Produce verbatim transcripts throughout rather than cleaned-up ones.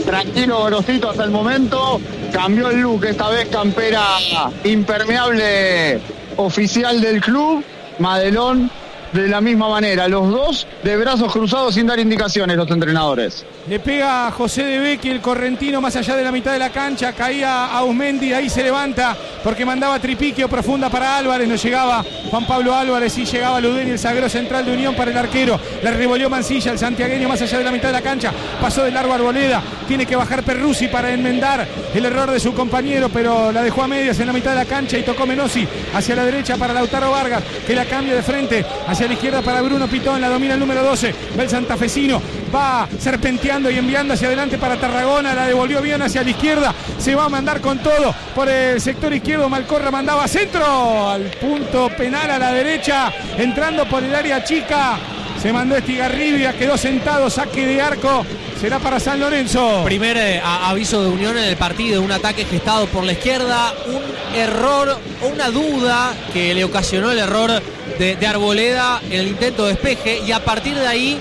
tranquilo Gorosito hasta el momento. Cambió el look, esta vez campera impermeable oficial del club. Madelón de la misma manera, los dos de brazos cruzados sin dar indicaciones los entrenadores. Le pega a José de Becchi, el correntino, más allá de la mitad de la cancha. Caía a Ausmendi, ahí se levanta porque mandaba Tripiquio profunda para Álvarez. No llegaba Juan Pablo Álvarez y llegaba Ludeni, el zaguero central de Unión para el arquero. Le revolvió Mancilla, el santiagueño, más allá de la mitad de la cancha. Pasó de largo Arboleda. Tiene que bajar Perruzzi para enmendar el error de su compañero, pero la dejó a medias en la mitad de la cancha y tocó Menossi hacia la derecha para Lautaro Vargas, que la cambia de frente hacia la izquierda para Bruno Pitón. La domina el número doce. Va el santafesino. Va serpenteando y enviando hacia adelante para Tarragona. La devolvió bien hacia la izquierda. Se va a mandar con todo por el sector izquierdo. Malcorra mandaba centro al punto penal a la derecha. Entrando por el área chica. Se mandó Estigarribia. Quedó sentado. Saque de arco. Será para San Lorenzo. Primer eh, aviso de Unión en el partido. Un ataque gestado por la izquierda. Un error o una duda que le ocasionó el error de, de Arboleda en el intento de despeje. Y a partir de ahí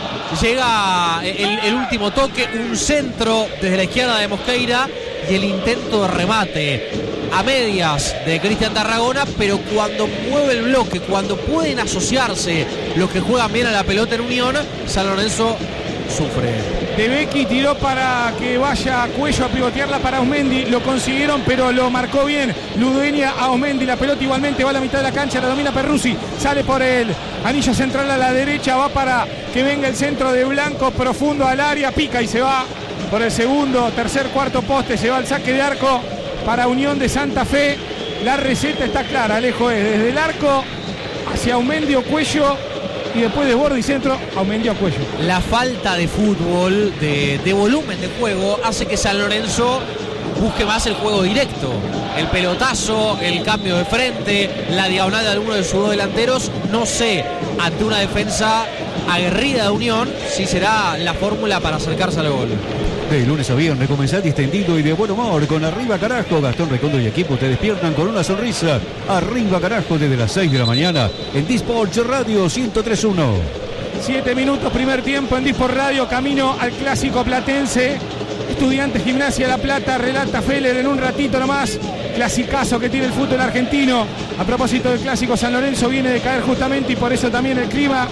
llega el, el último toque. Un centro desde la izquierda de Mosqueira. Y el intento de remate a medias de Cristian Tarragona, pero cuando mueve el bloque, cuando pueden asociarse los que juegan bien a la pelota en Unión, San Lorenzo sufre. De Becchi tiró para que vaya Cuello a pivotearla para Ausmendi. Lo consiguieron, pero lo marcó bien Ludenia a Ausmendi. La pelota igualmente va a la mitad de la cancha. La domina Perruzzi. Sale por el anillo central a la derecha. Va para que venga el centro de Blanco profundo al área. Pica y se va por el segundo, tercer, cuarto poste. Se va al saque de arco para Unión de Santa Fe. La receta está clara, Alejo, es desde el arco hacia Ausmendi o Cuello y después de borde y centro, Ausmendi o Cuello. La falta de fútbol, de, de volumen de juego, hace que San Lorenzo busque más el juego directo. El pelotazo, el cambio de frente, la diagonal de alguno de sus dos delanteros. No sé, ante una defensa aguerrida de Unión, si será la fórmula para acercarse al gol. De lunes a viernes comenzar distendido y de buen humor con Arriba Carajo. Gastón Recondo y equipo te despiertan con una sonrisa. Arriba Carajo desde las seis de la mañana en Disport Radio ciento tres punto uno. Siete minutos, primer tiempo en Disport Radio, camino al clásico platense. Estudiantes Gimnasia La Plata, relata Feller en un ratito nomás. Clasicazo que tiene el fútbol argentino. A propósito del clásico, San Lorenzo viene de caer justamente y por eso también el clima.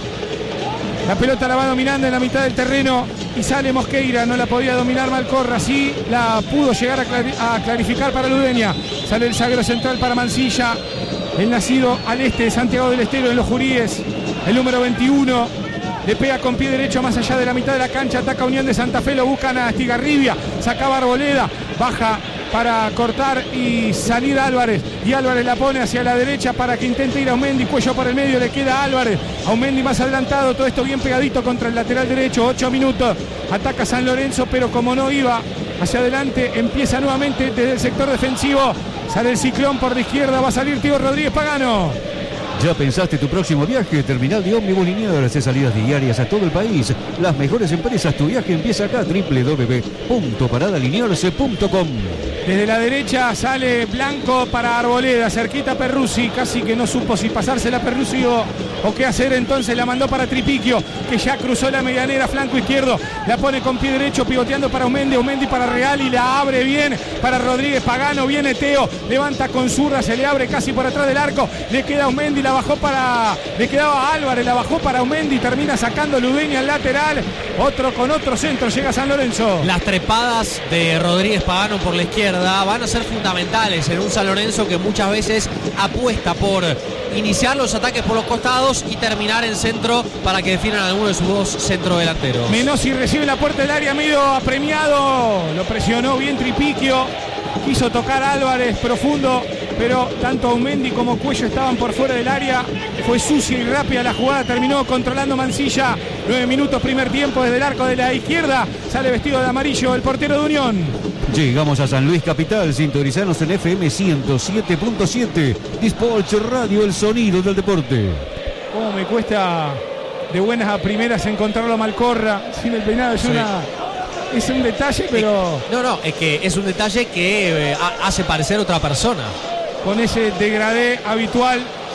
La pelota la va dominando en la mitad del terreno y sale Mosqueira, no la podía dominar Malcorra, sí la pudo llegar a, clari- a clarificar para Ludenia. Sale el zaguero central para Mancilla, el nacido al este de Santiago del Estero en los Juríes, el número veintiuno. Le pega con pie derecho más allá de la mitad de la cancha, ataca Unión de Santa Fe, lo buscan a Estigarribia, sacaba Arboleda, baja para cortar y salir Álvarez, y Álvarez la pone hacia la derecha para que intente ir a Ausmendi. Cuello por el medio, le queda a Álvarez, Ausmendi más adelantado, todo esto bien pegadito contra el lateral derecho. Ocho minutos, ataca San Lorenzo, pero como no iba hacia adelante, empieza nuevamente desde el sector defensivo. Sale el Ciclón por la izquierda, va a salir Tío Rodríguez Pagano. ¿Ya pensaste tu próximo viaje? Terminal de Ómnibus Liniers de salidas diarias a todo el país. Las mejores empresas, tu viaje empieza acá. doble u doble u doble u punto parada liniers punto com. Desde la derecha sale Blanco para Arboleda, cerquita Perruzzi, casi que no supo si pasársela a Perruzzi o, o qué hacer, entonces la mandó para Tripiquio, que ya cruzó la medianera, flanco izquierdo, la pone con pie derecho, pivoteando para Ausmendi, Ausmendi para Real y la abre bien para Rodríguez Pagano, viene Teo, levanta con zurda, se le abre casi por atrás del arco, le queda Ausmendi, la bajó para, le quedaba Álvarez, la bajó para Ausmendi, termina sacando Ludenia al lateral, otro con otro centro, llega San Lorenzo. Las trepadas de Rodríguez Pagano por la izquierda van a ser fundamentales en un San Lorenzo que muchas veces apuesta por iniciar los ataques por los costados y terminar en centro para que definan alguno de sus dos centrodelanteros. Menossi recibe la puerta del área, medio apremiado, lo presionó bien Tripiquio, quiso tocar a Álvarez profundo, pero tanto Ausmendi como Cuello estaban por fuera del área. Fue sucia y rápida la jugada, terminó controlando Mancilla. Nueve minutos, primer tiempo, desde el arco de la izquierda sale vestido de amarillo el portero de Unión. Llegamos a San Luis Capital, sintonizanos en F M ciento siete punto siete. Disport Radio, el sonido del deporte. Cómo me cuesta de buenas a primeras encontrarlo a Malcorra sin el peinado, es Sí. una... Es un detalle, pero... No, no, es que es un detalle que eh, hace parecer otra persona. Con ese degradé habitual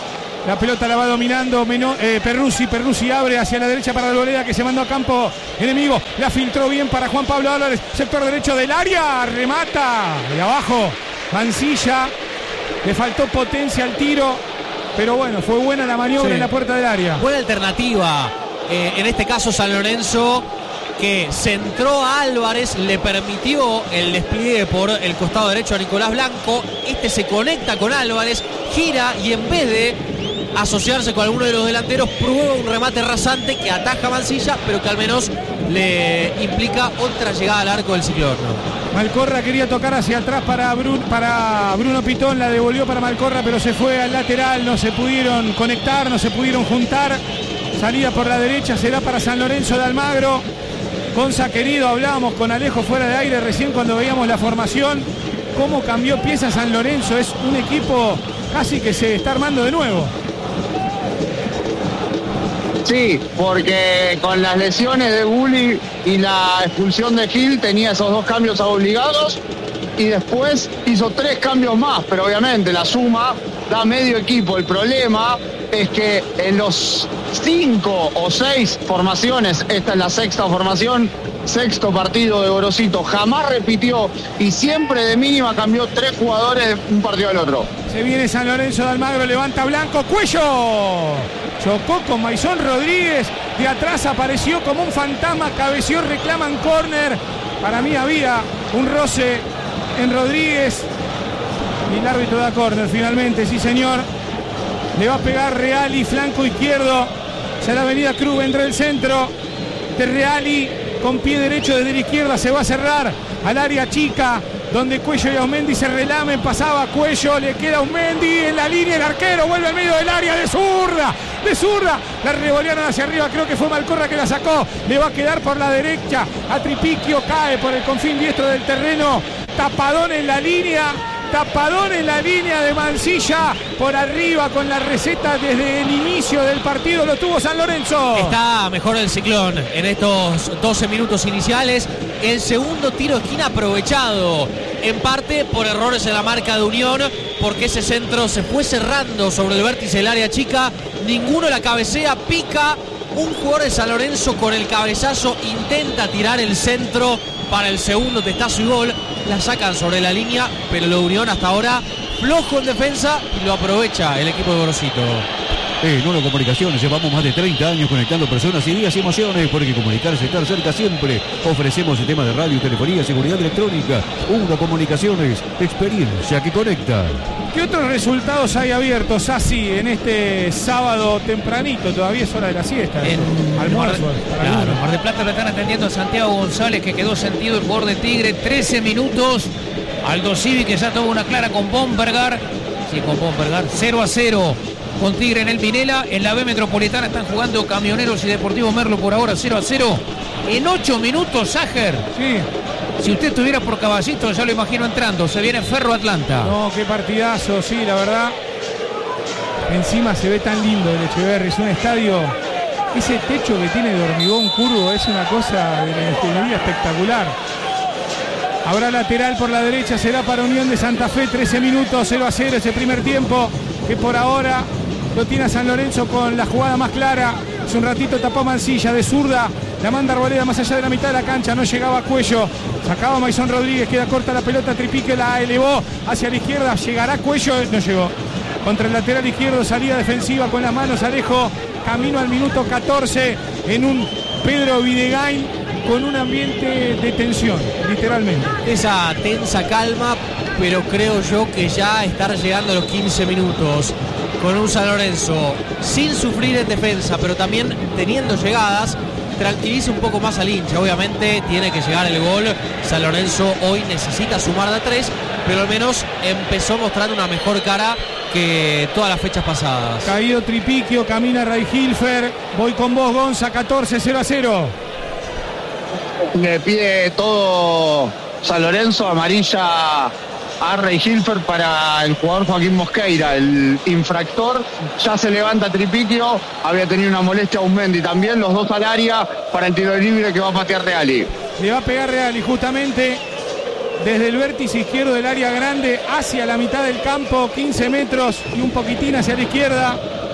La pelota la va dominando Meno, eh, Perruzzi. Perruzzi abre hacia la derecha para Arboleda, que se mandó a campo enemigo. La filtró bien para Juan Pablo Álvarez. Sector derecho del área. Remata. De abajo. Mancilla. Le faltó potencia al tiro. Pero bueno, fue buena la maniobra sí. en la puerta del área. Buena alternativa. Eh, en este caso San Lorenzo, que centró a Álvarez, le permitió el despliegue por el costado derecho a Nicolás Blanco. Este se conecta con Álvarez, gira y en vez de asociarse con alguno de los delanteros, prueba un remate rasante que ataja a Mancilla, pero que al menos le implica otra llegada al arco del Ciclón. Malcorra quería tocar hacia atrás para Bruno, para Bruno Pitón, la devolvió para Malcorra, pero se fue al lateral, no se pudieron conectar, no se pudieron juntar. Salida por la derecha será para San Lorenzo de Almagro. Gonza querido, hablábamos con Alejo fuera de aire recién cuando veíamos la formación. Cómo cambió pieza San Lorenzo, es un equipo casi que se está armando de nuevo. Sí, porque con las lesiones de Bulli y la expulsión de Gil tenía esos dos cambios obligados y después hizo tres cambios más, pero obviamente la suma da medio equipo. El problema es que en los cinco o seis formaciones, esta es la sexta formación, sexto partido de Gorosito, jamás repitió y siempre de mínima cambió tres jugadores de un partido al otro. Se viene San Lorenzo de Almagro, levanta Blanco, Cuello. Chocó con Maisón Rodríguez, de atrás apareció como un fantasma, cabeció, reclaman córner. Para mí había un roce en Rodríguez y el árbitro da córner finalmente, sí señor. Le va a pegar Reali, flanco izquierdo. Ya la avenida Cruz vendrá el centro de Reali con pie derecho desde la izquierda. Se va a cerrar al área chica donde Cuello y Aumendi se relamen. Pasaba Cuello, le queda Aumendi en la línea. El arquero vuelve al medio del área de zurda. De zurda. La revolearon hacia arriba. Creo que fue Malcorra que la sacó. Le va a quedar por la derecha a Tripiquio. Cae por el confín diestro del terreno. Tapadón en la línea. Tapadón en la línea de Mancilla, por arriba con la receta desde el inicio del partido, lo tuvo San Lorenzo. Está mejor el Ciclón en estos doce minutos iniciales. El segundo tiro de esquina aprovechado en parte por errores en la marca de Unión, porque ese centro se fue cerrando sobre el vértice del área chica. Ninguno la cabecea, pica. Un jugador de San Lorenzo con el cabezazo intenta tirar el centro para el segundo testazo y gol. La sacan sobre la línea, pero lo de Unión hasta ahora flojo en defensa y lo aprovecha el equipo de Gorosito. En Uno Comunicaciones llevamos más de treinta años conectando personas y días y emociones, porque comunicarse estar cerca siempre. Ofrecemos el tema de radio, telefonía, seguridad electrónica. Uno Comunicaciones, experiencia que conecta. ¿Qué otros resultados hay abiertos así en este sábado tempranito? Todavía es hora de la siesta. En almuerzo. Mar, claro, Mar del Plata lo están atendiendo a Santiago González, que quedó sentido el jugador de Tigre. trece minutos. Aldo Civi, que ya tuvo una clara con Bombergar. Sí, con Bombergar. cero a cero con Tigre en el Pinela. En la B Metropolitana están jugando Camioneros y Deportivo Merlo por ahora cero a cero. En ocho minutos, Sager. Sí. Si usted estuviera por Caballito, ya lo imagino entrando. Se viene Ferro Atlanta. No, qué partidazo, sí, la verdad. Encima se ve tan lindo el Echeverri. Es un estadio. Ese techo que tiene de hormigón curvo es una cosa de la ingeniería espectacular. Habrá lateral por la derecha, será para Unión de Santa Fe. trece minutos, cero a cero ese primer tiempo, que por ahora lo tiene a San Lorenzo con la jugada más clara. Hace un ratito tapó Mancilla de zurda. La manda Arboleda más allá de la mitad de la cancha. No llegaba a Cuello. Sacaba Maisón Rodríguez. Queda corta la pelota. Tripique la elevó hacia la izquierda. Llegará Cuello. No llegó. Contra el lateral izquierdo. Salida defensiva con las manos. Alejo. Camino al minuto catorce. En un Pedro Videgain con un ambiente de tensión. Literalmente. Esa tensa calma. Pero creo yo que ya estar llegando a los quince minutos. Con un San Lorenzo sin sufrir en defensa, pero también teniendo llegadas, tranquiliza un poco más al hincha. Obviamente tiene que llegar el gol. San Lorenzo hoy necesita sumar de tres, pero al menos empezó mostrando una mejor cara que todas las fechas pasadas. Caído Tripiquio, camina Ray Hilfer. Voy con vos, Gonza, catorce, cero a cero. Le pide todo San Lorenzo, amarilla a Ray Hilfer para el jugador Joaquín Mosqueira, el infractor. Ya se levanta Tripiquio, había tenido una molestia a Aumendi también, los dos al área para el tiro libre que va a patear Reali. Le va a pegar Reali justamente desde el vértice izquierdo del área grande hacia la mitad del campo, quince metros y un poquitín hacia la izquierda.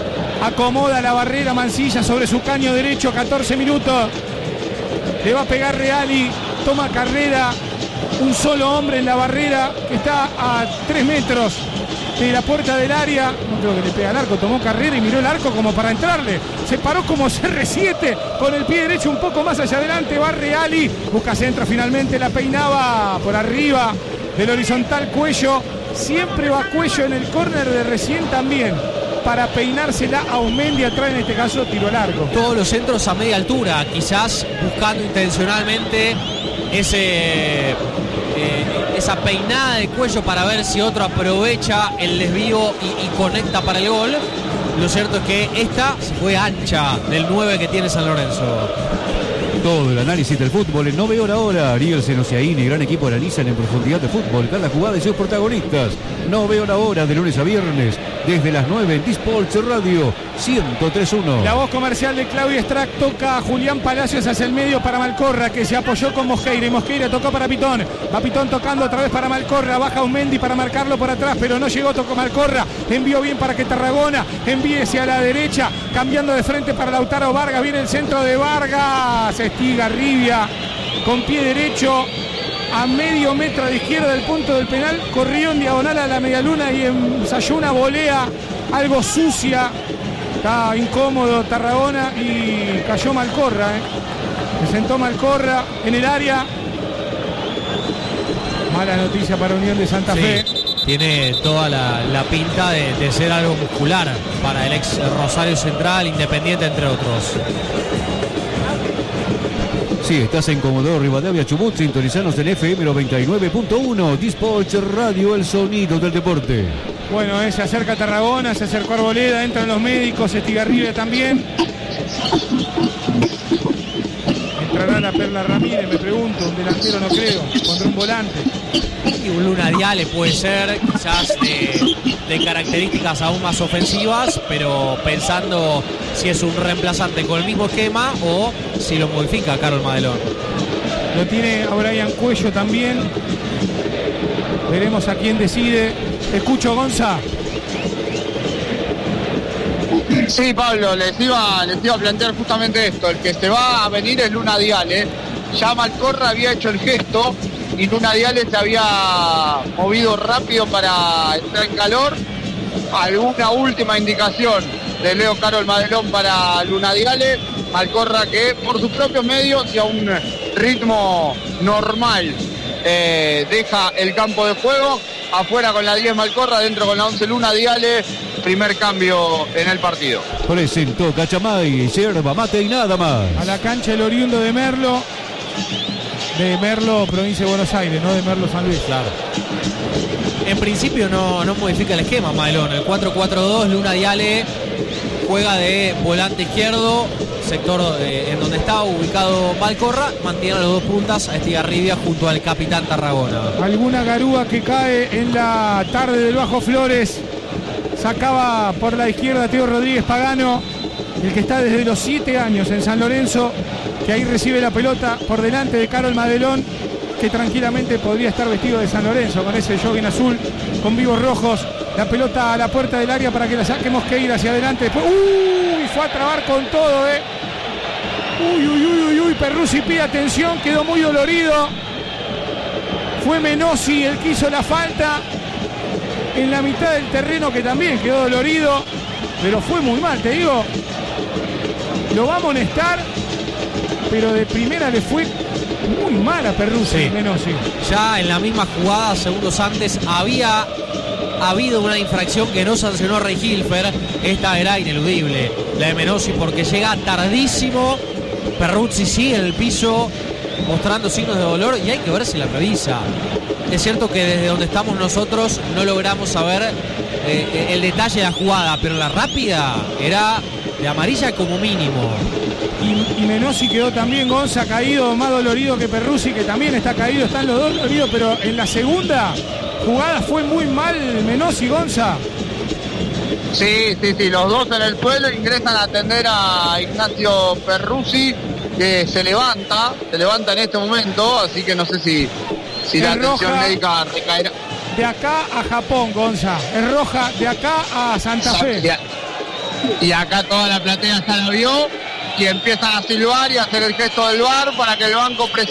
Acomoda la barrera Mancilla sobre su caño derecho, catorce minutos. Le va a pegar Reali, toma carrera. Un solo hombre en la barrera que está a tres metros de la puerta del área. No creo que le pega al arco, tomó carrera y miró el arco como para entrarle. Se paró como C R siete con el pie derecho un poco más hacia adelante. Va Reali, busca centro finalmente, la peinaba por arriba del horizontal Cuello. Siempre va Cuello en el córner de recién también para peinársela a Aumendi atrás, en este caso tiró el arco. Todos los centros a media altura, quizás buscando intencionalmente ese eh, esa peinada de Cuello para ver si otro aprovecha el desvío y, y conecta para el gol. Lo cierto es que esta se fue ancha del nueve que tiene San Lorenzo. Todo el análisis del fútbol en nueve horas ahora. Ariel Senosiaín y gran equipo analizan en profundidad de fútbol cada jugada y sus protagonistas. nueve horas ahora de lunes a viernes desde las nueve en Disports Radio ciento tres punto uno. La voz comercial de Claudia Strack toca a Julián Palacios hacia el medio para Malcorra, que se apoyó con Mosqueira y Mosqueira tocó para Pitón. Va Pitón tocando otra vez para Malcorra, baja Aumendi para marcarlo por atrás, pero no llegó, tocó Malcorra, envió bien para que Tarragona envíe hacia la derecha, cambiando de frente para Lautaro Vargas, viene el centro de Vargas, Estiga Rivia con pie derecho a medio metro a la izquierda del punto del penal, corrió en diagonal a la medialuna y ensayó una volea algo sucia. Está incómodo Tarragona y cayó Malcorra, ¿eh? Se sentó Malcorra en el área. Mala noticia para Unión de Santa Sí, Fe. tiene toda la, la pinta de, de ser algo muscular para el ex Rosario Central, Independiente, entre otros. Sí, estás en Comodoro Rivadavia, Chubut, sintonizanos en F M noventa y nueve punto uno, Disports Radio, el sonido del deporte. Bueno, eh, se acerca Tarragona, se acercó Arboleda, entran los médicos, Estigarribia también. Entrará la Perla Ramírez, me pregunto, un delantero no creo, contra un volante. Y un Luna Diale puede ser, quizás de, de características aún más ofensivas, pero pensando si es un reemplazante con el mismo esquema o si lo modifica Carol Madelón. Lo tiene a Brian Cuello también. Veremos a quién decide. Te escucho, Gonza. Sí, Pablo, les iba, les iba a plantear justamente esto. El que se va a venir es Luna Diale. Ya Malcorra había hecho el gesto y Luna Diale se había movido rápido para entrar en calor. Alguna última indicación de Leo Carol Madelón para Luna Diale. Malcorra que por sus propios medios y a un ritmo normal eh, deja el campo de juego. Afuera con la diez Malcorra, dentro con la once Luna Diale. Primer cambio en el partido. Presentó Cachamay, yerba mate y nada más. A la cancha el oriundo de Merlo. De Merlo, provincia de Buenos Aires, no de Merlo San Luis. Claro. En principio no, no modifica el esquema Madelón. El cuatro cuatro dos, Luna Diale juega de volante izquierdo, sector eh, en donde está ubicado Malcorra, mantiene a los dos puntas a Estigarribia junto al capitán Tarragona. Alguna garúa que cae en la tarde del Bajo Flores. Sacaba por la izquierda Teo Rodríguez Pagano, el que está desde los siete años en San Lorenzo, que ahí recibe la pelota por delante de Carol Madelón, que tranquilamente podría estar vestido de San Lorenzo con ese jogging azul con vivos rojos. La pelota a la puerta del área para que la saquemos que ir hacia adelante. Después, uy, fue a trabar con todo, eh. Uy, uy, uy, uy, uy, Perruzzi pide atención, quedó muy dolorido. Fue Menossi el que hizo la falta en la mitad del terreno, que también quedó dolorido, pero fue muy mal, te digo. Lo va a amonestar, pero de primera le fue muy mal a Perruzzi, Sí. Menossi. Ya en la misma jugada, segundos antes, había habido una infracción que no sancionó Rey Hilfer. Esta era ineludible, la de Menossi, porque llega tardísimo. Perruzzi sigue en el piso mostrando signos de dolor y hay que ver si la revisa. Es cierto que desde donde estamos nosotros no logramos saber eh, el detalle de la jugada, pero la rápida era de amarilla como mínimo. Y, y Menossi quedó también, Gonza, caído, más dolorido que Perruzzi, que también está caído, están los dos doloridos, pero en la segunda jugada fue muy mal Menossi, Gonza. Sí, sí, sí, los dos en el suelo ingresan a atender a Ignacio Perruzzi, que se levanta, se levanta en este momento, así que no sé si, si la Es atención roja. médica recaerá. De acá a Japón, Gonza. Es roja de acá a Santa Fe. De, y acá toda la platea ya la vio y empiezan a silbar y a hacer el gesto del V A R para que el banco presione